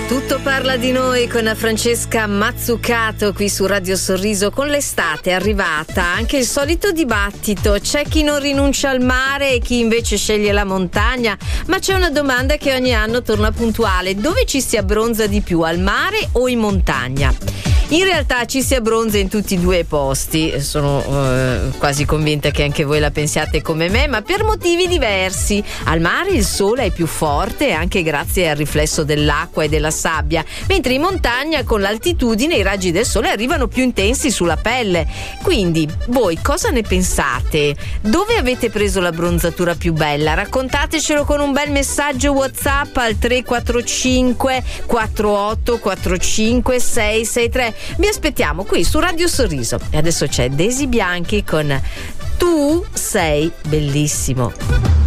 Tutto parla di noi con Francesca Mazzucato qui su Radio Sorriso. Con l'estate è arrivata anche il solito dibattito: c'è chi non rinuncia al mare e chi invece sceglie la montagna, ma c'è una domanda che ogni anno torna puntuale: dove ci si abbronza di più, al mare o in montagna? In realtà ci si abbronza in tutti e due i posti, sono quasi convinta che anche voi la pensiate come me, ma per motivi diversi. Al mare il sole è più forte anche grazie al riflesso dell'acqua e della sabbia, mentre in montagna con l'altitudine i raggi del sole arrivano più intensi sulla pelle. Quindi voi cosa ne pensate? Dove avete preso l'abbronzatura più bella? Raccontatecelo con un bel messaggio WhatsApp al 345 48 45 663. Vi aspettiamo qui su Radio Sorriso. E adesso c'è Desi Bianchi con Tu sei bellissimo.